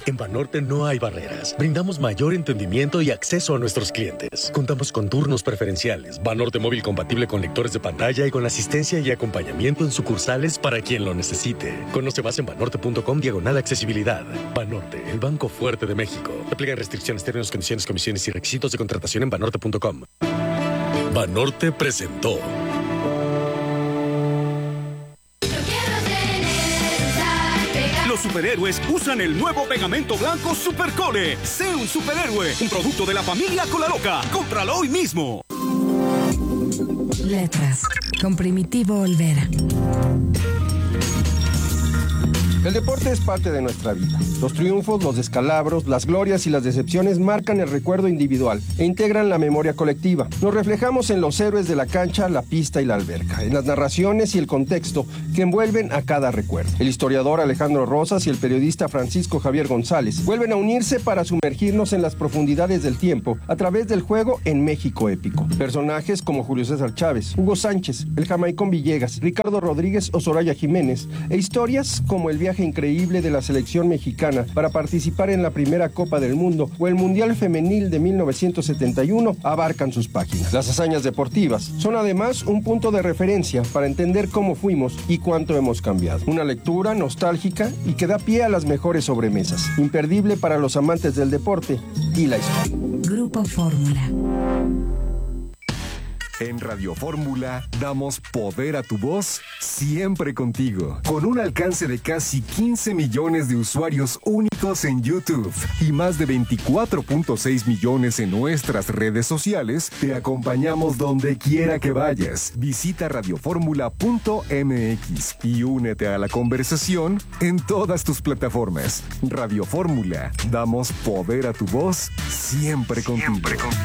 En Banorte no hay barreras. Brindamos mayor entendimiento y acceso a nuestros clientes. Contamos con turnos preferenciales, Banorte móvil compatible con lectores de pantalla y con asistencia y acompañamiento en sucursales para quien lo necesite. Conoce más en banorte.com/accesibilidad. Banorte, el banco fuerte de México. Aplican restricciones, términos, condiciones, comisiones y requisitos de contratación en banorte.com. Banorte presentó. Los superhéroes usan el nuevo pegamento blanco Supercole. Sé un superhéroe, un producto de la familia Colaloca. Cómpralo hoy mismo. Letras, con Primitivo Olvera. El deporte es parte de nuestra vida. Los triunfos, los descalabros, las glorias y las decepciones marcan el recuerdo individual e integran la memoria colectiva. Nos reflejamos en los héroes de la cancha, la pista y la alberca, en las narraciones y el contexto que envuelven a cada recuerdo. El historiador Alejandro Rosas y el periodista Francisco Javier González vuelven a unirse para sumergirnos en las profundidades del tiempo a través del juego en México épico. Personajes como Julio César Chávez, Hugo Sánchez, el Jamaicón Villegas, Ricardo Rodríguez o Soraya Jiménez, e historias como el viaje increíble de la selección mexicana para participar en la primera Copa del Mundo o el Mundial Femenil de 1971 abarcan sus páginas. Las hazañas deportivas son además un punto de referencia para entender cómo fuimos y cuánto hemos cambiado. Una lectura nostálgica y que da pie a las mejores sobremesas, imperdible para los amantes del deporte y la historia. Grupo Fórmula. En Radio Fórmula damos poder a tu voz siempre contigo. Con un alcance de casi 15 millones de usuarios únicos en YouTube y más de 24.6 millones en nuestras redes sociales, te acompañamos donde quiera que vayas. Visita radioformula.mx y únete a la conversación en todas tus plataformas. Radio Fórmula, damos poder a tu voz siempre contigo.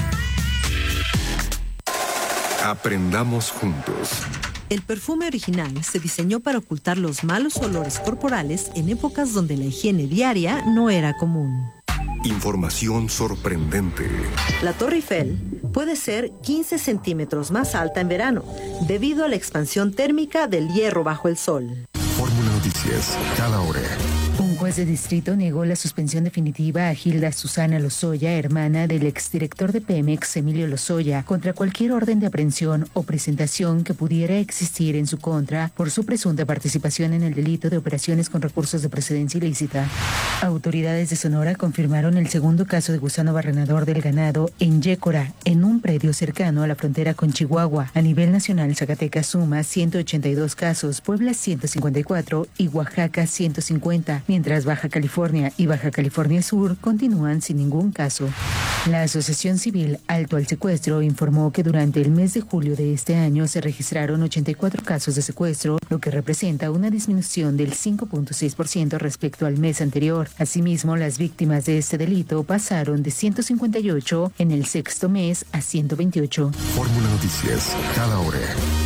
Aprendamos juntos. El perfume original se diseñó para ocultar los malos olores corporales en épocas donde la higiene diaria no era común. Información sorprendente. La Torre Eiffel puede ser 15 centímetros más alta en verano, debido a la expansión térmica del hierro bajo el sol. Fórmula Noticias, cada hora. Un juez de distrito negó la suspensión definitiva a Gilda Susana Lozoya, hermana del exdirector de Pemex, Emilio Lozoya, contra cualquier orden de aprehensión o presentación que pudiera existir en su contra por su presunta participación en el delito de operaciones con recursos de procedencia ilícita. Autoridades de Sonora confirmaron el segundo caso de gusano barrenador del ganado en Yécora, en un predio cercano a la frontera con Chihuahua. A nivel nacional, Zacatecas suma 182 casos, Puebla 154 y Oaxaca 150. Mientras Baja California y Baja California Sur continúan sin ningún caso. La Asociación Civil Alto al Secuestro informó que durante el mes de julio de este año se registraron 84 casos de secuestro, lo que representa una disminución del 5.6% respecto al mes anterior. Asimismo, las víctimas de este delito pasaron de 158 en el sexto mes a 128. Fórmula Noticias, cada hora.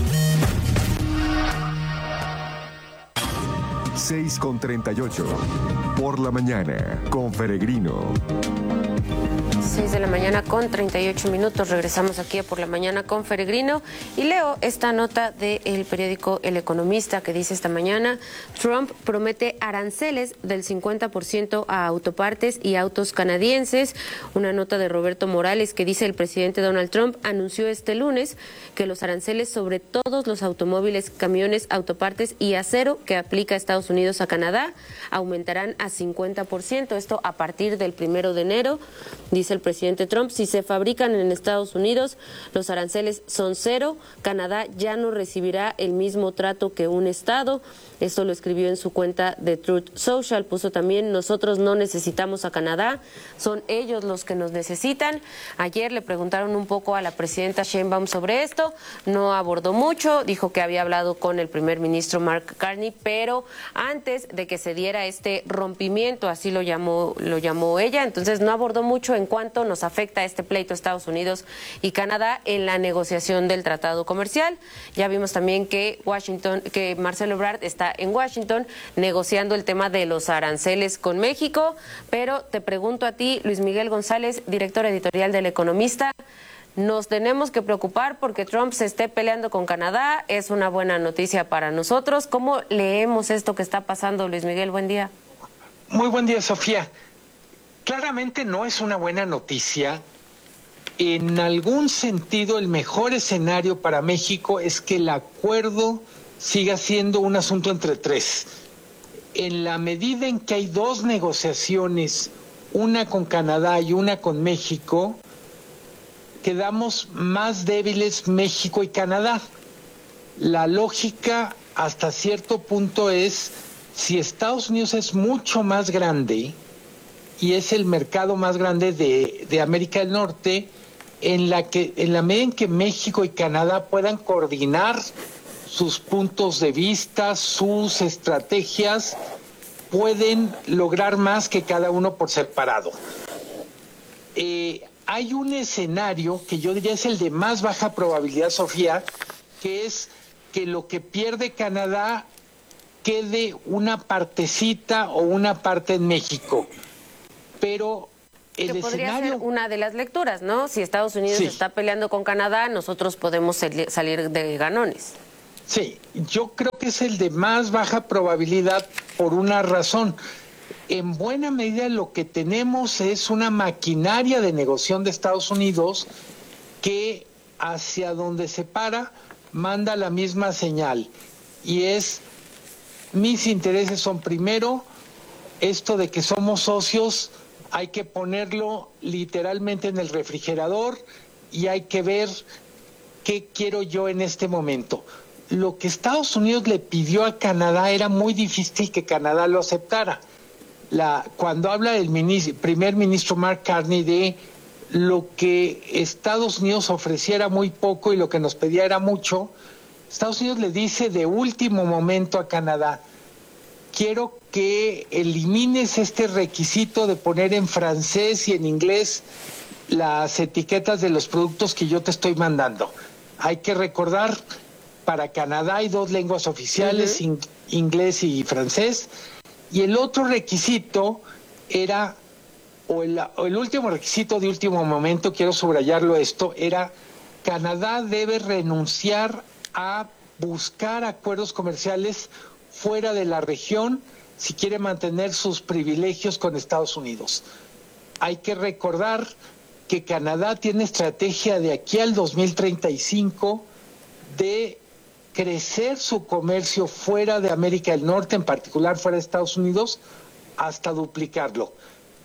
6:38. Por la mañana, con Peregrino. 6 de la mañana con 38 minutos. Regresamos aquí a Por la Mañana con Peregrino y leo esta nota del periódico El Economista que dice esta mañana: Trump promete aranceles del 50% a autopartes y autos canadienses. Una nota de Roberto Morales que dice: el presidente Donald Trump anunció este lunes que los aranceles sobre todos los automóviles, camiones, autopartes y acero que aplica Estados Unidos a Canadá aumentarán a 50%. Esto a partir del 1 de enero. Dice el presidente Trump: si se fabrican en Estados Unidos, los aranceles son cero. Canadá ya no recibirá el mismo trato que un estado. Esto lo escribió en su cuenta de Truth Social. Puso también: nosotros no necesitamos a Canadá, son ellos los que nos necesitan. Ayer le preguntaron un poco a la presidenta Sheinbaum sobre esto, no abordó mucho, dijo que había hablado con el primer ministro Mark Carney, pero antes de que se diera este rompimiento, así lo llamó ella, entonces no abordó mucho en cuanto nos afecta este pleito Estados Unidos y Canadá en la negociación del tratado comercial. Ya vimos también que Marcelo Ebrard está en Washington negociando el tema de los aranceles con México, pero te pregunto a ti, Luis Miguel González, director editorial del Economista, ¿nos tenemos que preocupar porque Trump se esté peleando con Canadá? ¿Es una buena noticia para nosotros? ¿Cómo leemos esto que está pasando, Luis Miguel? Buen día. Muy buen día, Sofía. Claramente no es una buena noticia. En algún sentido, el mejor escenario para México es que el acuerdo siga siendo un asunto entre tres. En la medida en que hay dos negociaciones, una con Canadá y una con México, quedamos más débiles México y Canadá. La lógica hasta cierto punto es, si Estados Unidos es mucho más grande y es el mercado más grande de América del Norte, en la medida en que México y Canadá puedan coordinar sus puntos de vista, sus estrategias, pueden lograr más que cada uno por separado. Hay un escenario que yo diría es el de más baja probabilidad, Sofía, que es que lo que pierde Canadá quede una partecita o una parte en México. Pero el que podría escenario... ser una de las lecturas, ¿no? Si Estados Unidos está peleando con Canadá, nosotros podemos salir de ganones. Sí, yo creo que es el de más baja probabilidad por una razón. En buena medida lo que tenemos es una maquinaria de negociación de Estados Unidos que hacia donde se para manda la misma señal, y es: mis intereses son primero, esto de que somos socios hay que ponerlo literalmente en el refrigerador y hay que ver qué quiero yo en este momento. Lo que Estados Unidos le pidió a Canadá era muy difícil que Canadá lo aceptara. Cuando habla el primer ministro Mark Carney de lo que Estados Unidos ofreciera muy poco y lo que nos pedía era mucho, Estados Unidos le dice de último momento a Canadá: quiero que elimines este requisito de poner en francés y en inglés las etiquetas de los productos que yo te estoy mandando. Hay que recordar, para Canadá hay dos lenguas oficiales, inglés y francés, y el otro requisito era, o el último requisito de último momento, quiero subrayarlo esto, era: Canadá debe renunciar a buscar acuerdos comerciales fuera de la región si quiere mantener sus privilegios con Estados Unidos. Hay que recordar que Canadá tiene estrategia de aquí al 2035 de crecer su comercio fuera de América del Norte, en particular fuera de Estados Unidos, hasta duplicarlo.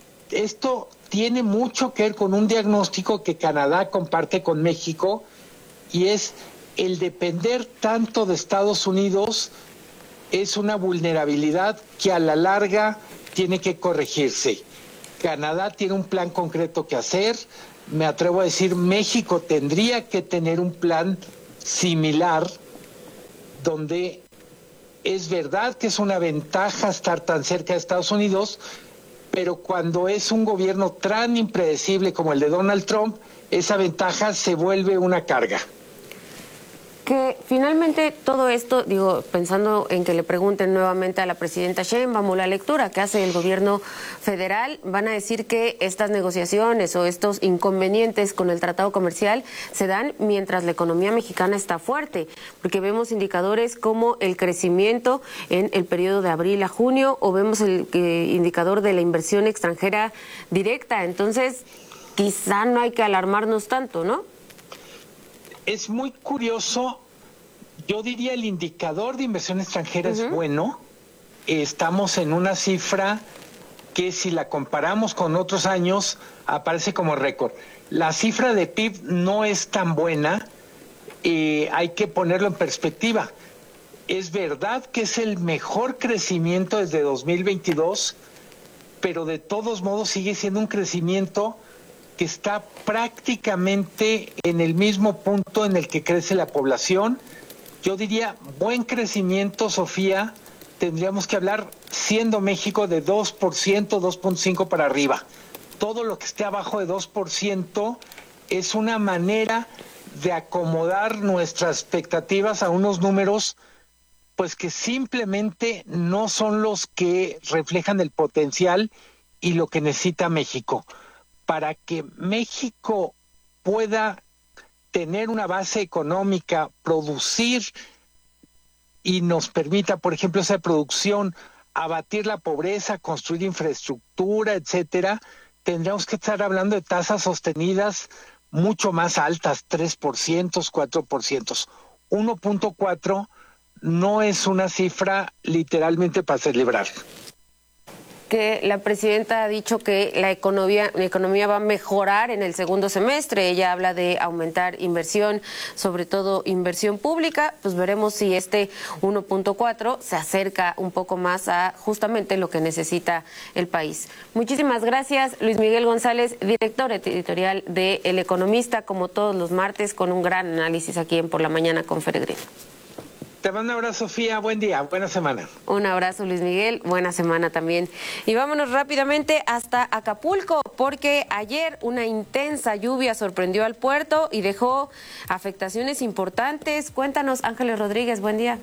Esto tiene mucho que ver con un diagnóstico que Canadá comparte con México, y es: el depender tanto de Estados Unidos es una vulnerabilidad que a la larga tiene que corregirse. Canadá tiene un plan concreto que hacer. Me atrevo a decir, México tendría que tener un plan similar, donde es verdad que es una ventaja estar tan cerca de Estados Unidos, pero cuando es un gobierno tan impredecible como el de Donald Trump, esa ventaja se vuelve una carga. Que finalmente todo esto, digo, pensando en que le pregunten nuevamente a la presidenta Sheinbaum, la lectura que hace el gobierno federal, van a decir que estas negociaciones o estos inconvenientes con el tratado comercial se dan mientras la economía mexicana está fuerte, porque vemos indicadores como el crecimiento en el periodo de abril a junio, o vemos el indicador de la inversión extranjera directa. Entonces, quizá no hay que alarmarnos tanto, ¿no? Es muy curioso. Yo diría el indicador de inversión extranjera es bueno. Estamos en una cifra que, si la comparamos con otros años, aparece como récord. La cifra de PIB no es tan buena. Hay que ponerlo en perspectiva. Es verdad que es el mejor crecimiento desde 2022, pero de todos modos sigue siendo un crecimiento que está prácticamente en el mismo punto en el que crece la población. Yo diría buen crecimiento, Sofía. Tendríamos que hablar, siendo México, de 2%, 2.5% para arriba. Todo lo que esté abajo de 2% es una manera de acomodar nuestras expectativas a unos números pues que simplemente no son los que reflejan el potencial y lo que necesita México. Para que México pueda tener una base económica, producir y nos permita, por ejemplo, esa producción, abatir la pobreza, construir infraestructura, etcétera, tendríamos que estar hablando de tasas sostenidas mucho más altas, 3%, 4%. 1.4 no es una cifra literalmente para celebrar. Que la presidenta ha dicho que la economía va a mejorar en el segundo semestre. Ella habla de aumentar inversión, sobre todo inversión pública. Pues veremos si este 1.4 se acerca un poco más a justamente lo que necesita el país. Muchísimas gracias, Luis Miguel González, director editorial de El Economista, como todos los martes, con un gran análisis aquí en Por la Mañana con Feregrino. Te mando un abrazo, Sofía. Buen día, buena semana. Un abrazo, Luis Miguel. Buena semana también. Y vámonos rápidamente hasta Acapulco, porque ayer una intensa lluvia sorprendió al puerto y dejó afectaciones importantes. Cuéntanos, Ángeles Rodríguez, buen día.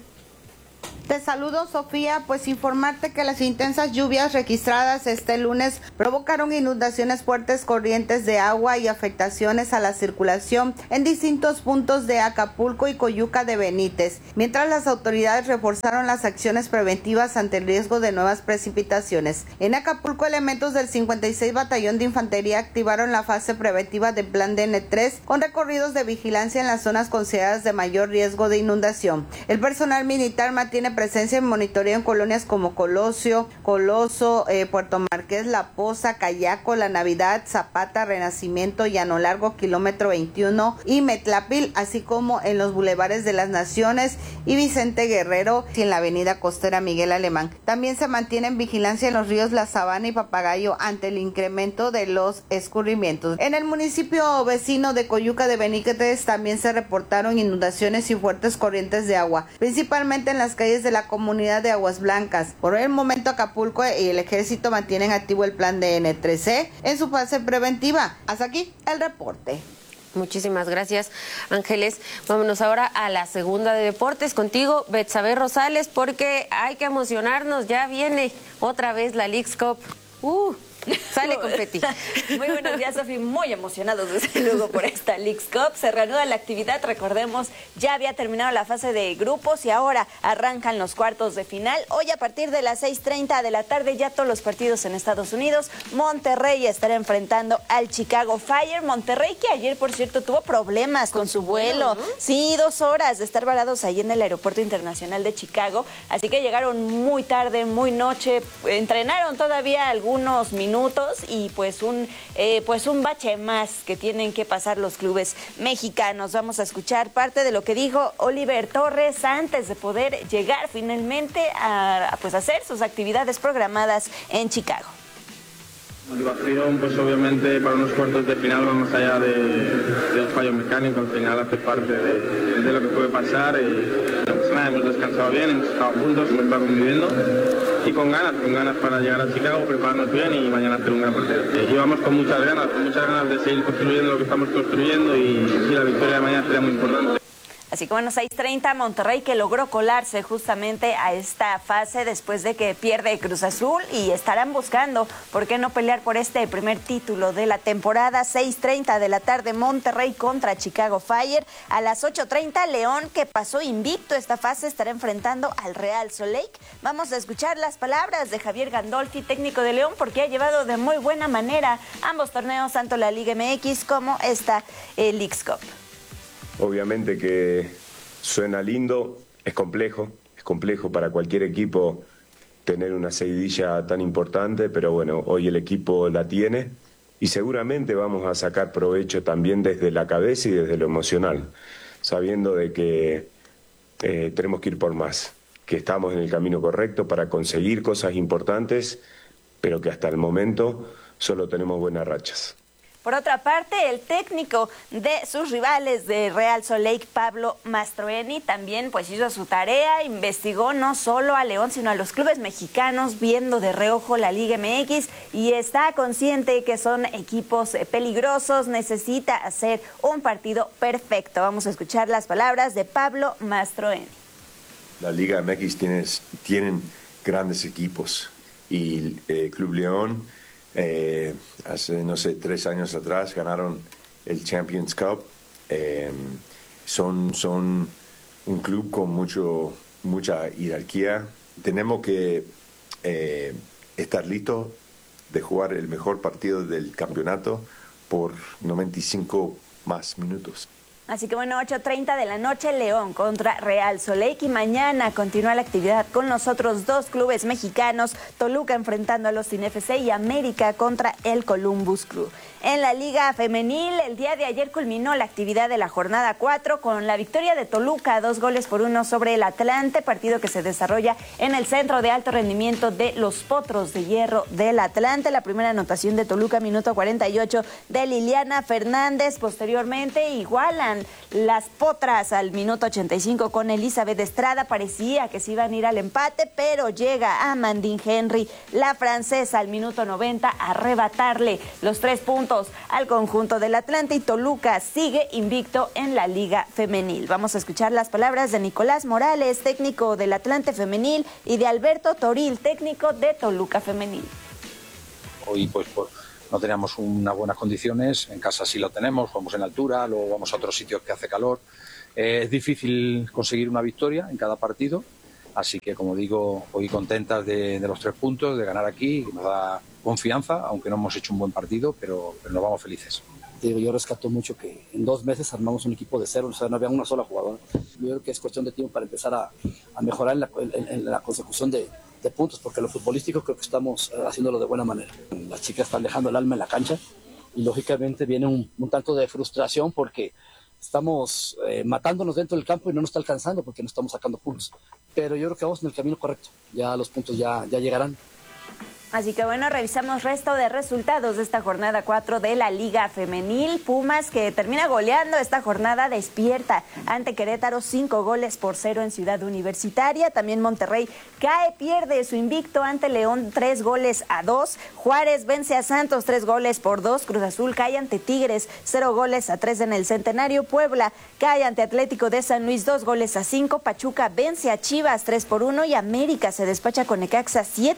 Te saludo, Sofía, pues informarte que las intensas lluvias registradas este lunes provocaron inundaciones, fuertes corrientes de agua y afectaciones a la circulación en distintos puntos de Acapulco y Coyuca de Benítez, mientras las autoridades reforzaron las acciones preventivas ante el riesgo de nuevas precipitaciones. En Acapulco, elementos del 56 Batallón de Infantería activaron la fase preventiva del Plan DN3 con recorridos de vigilancia en las zonas consideradas de mayor riesgo de inundación. El personal militar mantiene presencia en monitoreo en colonias como Colosio, Coloso, Puerto Marqués, La Poza, Cayaco, La Navidad, Zapata, Renacimiento, Llano Largo, Kilómetro 21 y Metlapil, así como en los bulevares de las Naciones y Vicente Guerrero y en la avenida costera Miguel Alemán. También se mantiene en vigilancia en los ríos La Sabana y Papagayo ante el incremento de los escurrimientos. En el municipio vecino de Coyuca de Benítez también se reportaron inundaciones y fuertes corrientes de agua, principalmente en las calles de la comunidad de Aguas Blancas. Por el momento, Acapulco y el Ejército mantienen activo el plan de N3C en su fase preventiva. Hasta aquí el reporte. Muchísimas gracias, Ángeles. Vámonos ahora a la segunda de deportes contigo, Betsabe Rosales, porque hay que emocionarnos. Ya viene otra vez la Leagues Cup. Sale confeti. Muy buenos días, Sofi. Muy emocionados desde luego por esta Leagues Cup. Se reanuda la actividad, recordemos, ya había terminado la fase de grupos y ahora arrancan los cuartos de final. Hoy a partir de las 6:30 de la tarde ya todos los partidos en Estados Unidos. Monterrey estará enfrentando al Chicago Fire. Monterrey que ayer, por cierto, tuvo problemas con su vuelo. Sí, 2 horas de estar varados ahí en el Aeropuerto Internacional de Chicago. Así que llegaron muy tarde, muy noche. Entrenaron todavía algunos minutos y pues un bache más que tienen que pasar los clubes mexicanos. Vamos a escuchar parte de lo que dijo Oliver Torres antes de poder llegar finalmente a hacer sus actividades programadas en Chicago. Motivación, pues obviamente para unos cuartos de final va más allá del fallo mecánico, al final hace parte de lo que puede pasar y pues nada, hemos descansado bien, hemos estado juntos, hemos estado conviviendo y con ganas para llegar a Chicago, prepararnos bien y mañana hacer un gran partido. Llevamos con muchas ganas de seguir construyendo lo que estamos construyendo y la victoria de mañana sería muy importante. Así que bueno, 6:30 Monterrey que logró colarse justamente a esta fase después de que pierde Cruz Azul y estarán buscando, ¿por qué no pelear por este primer título de la temporada? 6:30 de la tarde Monterrey contra Chicago Fire. A las 8:30 León, que pasó invicto esta fase, estará enfrentando al Real Salt Lake. Vamos a escuchar las palabras de Javier Gandolfi, técnico de León, porque ha llevado de muy buena manera ambos torneos, tanto la Liga MX como esta Leagues Cup. Obviamente que suena lindo, es complejo para cualquier equipo tener una seguidilla tan importante, pero bueno, hoy el equipo la tiene y seguramente vamos a sacar provecho también desde la cabeza y desde lo emocional, sabiendo de que tenemos que ir por más, que estamos en el camino correcto para conseguir cosas importantes, pero que hasta el momento solo tenemos buenas rachas. Por otra parte, el técnico de sus rivales de Real Salt Lake, Pablo Mastroeni, también pues hizo su tarea, investigó no solo a León, sino a los clubes mexicanos, viendo de reojo la Liga MX y está consciente que son equipos peligrosos, necesita hacer un partido perfecto. Vamos a escuchar las palabras de Pablo Mastroeni. La Liga MX tienen grandes equipos y Club León hace, 3 años atrás ganaron el Champions Cup. Son un club con mucha jerarquía. Tenemos que estar listos de jugar el mejor partido del campeonato por 95 más minutos. Así que bueno, 8:30 de la noche, León contra Real Salt Lake, y mañana continúa la actividad con los otros dos clubes mexicanos, Toluca enfrentando a los Austin FC y América contra el Columbus Crew. En la Liga Femenil, el día de ayer culminó la actividad de la jornada 4 con la victoria de Toluca, 2-1 sobre el Atlante, partido que se desarrolla en el Centro de Alto Rendimiento de los Potros de Hierro del Atlante. La primera anotación de Toluca, minuto 48, de Liliana Fernández. Posteriormente igualan las Potras al minuto 85 con Elizabeth Estrada. Parecía que se iban a ir al empate, pero llega Amandine Henry, la francesa, al minuto 90 a arrebatarle los 3 puntos al conjunto del Atlante, y Toluca sigue invicto en la Liga Femenil. Vamos a escuchar las palabras de Nicolás Morales, técnico del Atlante Femenil, y de Alberto Toril, técnico de Toluca Femenil. Hoy pues no teníamos unas buenas condiciones, en casa sí lo tenemos, vamos en altura, luego vamos a otros sitios que hace calor. Es difícil conseguir una victoria en cada partido, así que como digo, hoy contentas de los 3 puntos, de ganar aquí, nos da confianza, aunque no hemos hecho un buen partido, pero nos vamos felices. Yo rescato mucho que en 2 meses armamos un equipo de 0, o sea, no había una sola jugadora. Yo creo que es cuestión de tiempo para empezar a mejorar en la consecución de puntos, porque lo futbolístico creo que estamos haciéndolo de buena manera. Las chicas están dejando el alma en la cancha y lógicamente viene un tanto de frustración porque estamos matándonos dentro del campo y no nos está alcanzando porque no estamos sacando puntos. Pero yo creo que vamos en el camino correcto, ya los puntos ya llegarán. Así que bueno, revisamos resto de resultados de esta jornada 4 de la Liga Femenil. Pumas, que termina goleando esta jornada, despierta ante Querétaro 5-0 en Ciudad Universitaria. También Monterrey pierde su invicto ante León 3-2. Juárez vence a Santos 3-2. Cruz Azul cae ante Tigres 0-3 en el Centenario. Puebla cae ante Atlético de San Luis 2-5. Pachuca vence a Chivas 3-1 y América se despacha con Necaxa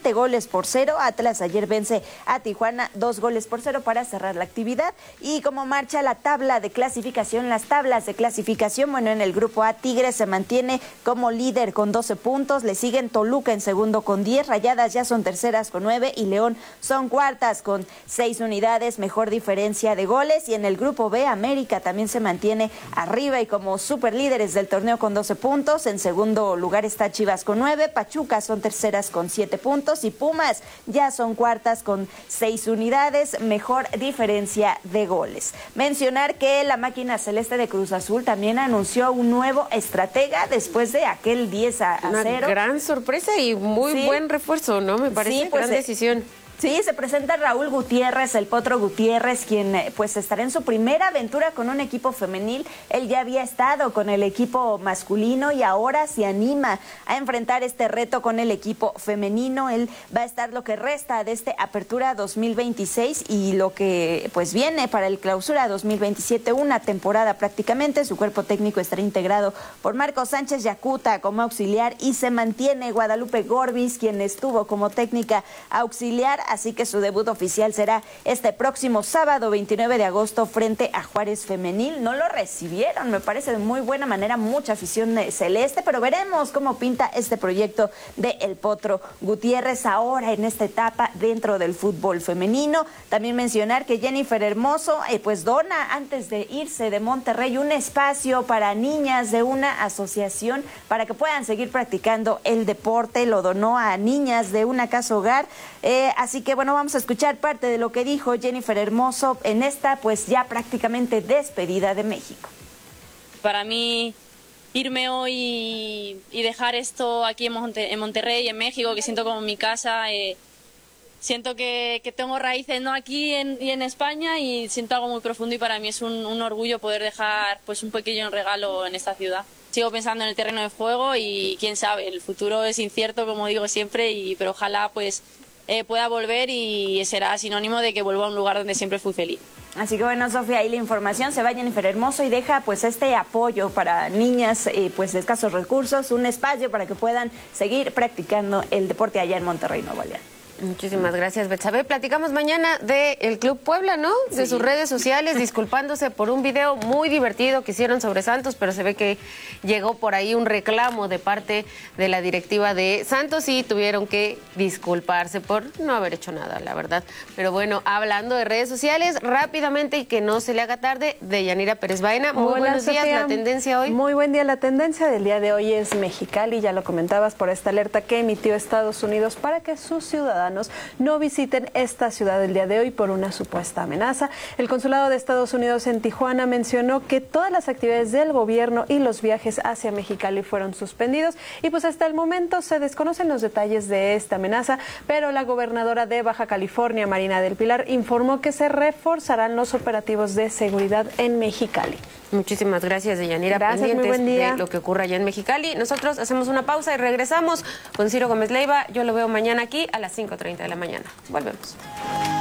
7-0. Atlas ayer vence a Tijuana 2-0 para cerrar la actividad. Y como marcha la tabla de clasificación, las tablas de clasificación, bueno, en el grupo A, Tigres se mantiene como líder con 12 puntos, le siguen Toluca en segundo con 10, Rayadas ya son terceras con 9 y León son cuartas con 6 unidades, mejor diferencia de goles. Y en el grupo B, América también se mantiene arriba y como superlíderes del torneo con 12 puntos, en segundo lugar está Chivas con 9, Pachuca son terceras con 7 puntos y Pumas ya son cuartas con 6 unidades, mejor diferencia de goles. Mencionar que la máquina celeste de Cruz Azul también anunció un nuevo estratega después de aquel 10-0. Una gran sorpresa y muy buen refuerzo, ¿no? Me parece gran decisión. Sí, se presenta Raúl Gutiérrez, el Potro Gutiérrez, quien pues estará en su primera aventura con un equipo femenil. Él ya había estado con el equipo masculino y ahora se anima a enfrentar este reto con el equipo femenino. Él va a estar lo que resta de este Apertura 2026 y lo que pues viene para el Clausura 2027, una temporada prácticamente. Su cuerpo técnico estará integrado por Marco Sánchez Yacuta como auxiliar y se mantiene Guadalupe Gorbis, quien estuvo como técnica auxiliar. Así que su debut oficial será este próximo sábado 29 de agosto frente a Juárez Femenil. No lo recibieron, me parece de muy buena manera, mucha afición celeste, pero veremos cómo pinta este proyecto de El Potro Gutiérrez ahora en esta etapa dentro del fútbol femenino. También mencionar que Jennifer Hermoso pues dona antes de irse de Monterrey un espacio para niñas de una asociación para que puedan seguir practicando el deporte. Lo donó a niñas de una casa hogar. Así que bueno, vamos a escuchar parte de lo que dijo Jennifer Hermoso en esta pues ya prácticamente despedida de México. Para mí irme hoy y dejar esto aquí en Monterrey, en México, que siento como mi casa, siento que tengo raíces no aquí y en España y siento algo muy profundo y para mí es un orgullo poder dejar pues un pequeño regalo en esta ciudad. Sigo pensando en el terreno de juego y quién sabe, el futuro es incierto como digo siempre, pero ojalá pues pueda volver y será sinónimo de que vuelva a un lugar donde siempre fui feliz. Así que bueno, Sofía, ahí la información. Se va Jennifer Hermoso y deja pues este apoyo para niñas pues de escasos recursos, un espacio para que puedan seguir practicando el deporte allá en Monterrey, Nuevo León. Muchísimas gracias, Betsabe. Platicamos mañana del Club Puebla, ¿no? De sus redes sociales, disculpándose por un video muy divertido que hicieron sobre Santos, pero se ve que llegó por ahí un reclamo de parte de la directiva de Santos y tuvieron que disculparse por no haber hecho nada, la verdad. Pero bueno, hablando de redes sociales, rápidamente y que no se le haga tarde, Deyanira Pérez Baena. Muy buenos días, la tendencia hoy. Muy buen día, la tendencia del día de hoy es Mexicali, ya lo comentabas por esta alerta que emitió Estados Unidos para que sus ciudadanos no visiten esta ciudad el día de hoy por una supuesta amenaza. El consulado de Estados Unidos en Tijuana mencionó que todas las actividades del gobierno y los viajes hacia Mexicali fueron suspendidos y pues hasta el momento se desconocen los detalles de esta amenaza, pero la gobernadora de Baja California, Marina del Pilar, informó que se reforzarán los operativos de seguridad en Mexicali. Muchísimas gracias, Deyanira. Gracias, muy buen día. De lo que ocurra allá en Mexicali. Nosotros hacemos una pausa y regresamos con Ciro Gómez Leiva. Yo lo veo mañana aquí a las 5:30 de la mañana. Volvemos.